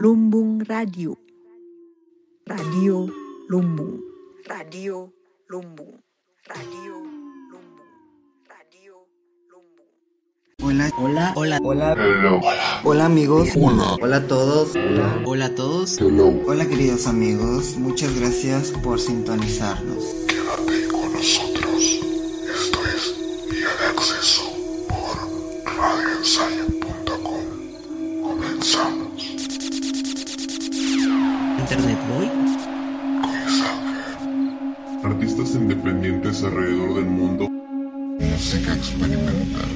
Lumbung Radio. Radio Lumbung. Radio Lumbung. Radio Lumbung. Radio Lumbung. Hola, hola, hola, hola, Hello. hola amigos, Hola. hola a todos, Hola a todos. Hello. hola queridos amigos, muchas gracias por sintonizarnos. Quédate con nosotros. Esto es Vía de Acceso por radioensayo.com. Comenzamos. Internet Boy. Artistas independientes alrededor del mundo. Música experimental.